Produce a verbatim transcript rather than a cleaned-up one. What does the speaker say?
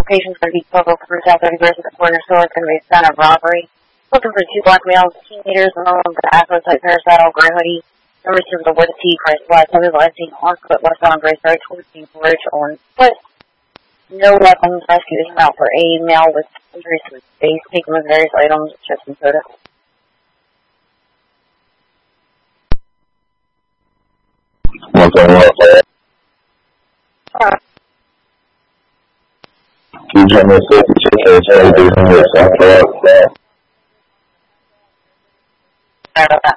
location's going to be twelve oh four South thirty-first at the corner store. It's going to be a son of robbery. Looking for two black males, teenagers, and one with an Afro-type hairstyle, gray hoodie. Number two with a wood T, Christ Black. Some people I've seen on foot, west on Grace Road, towards the bridge on foot. No weapons. Rescue is out for a male with injuries to his face, taken with various items, chips and soda. What's on what, man? Alright. Can you tell me if it's okay, so everything's in here, so I'm correct, man. Sorry about that.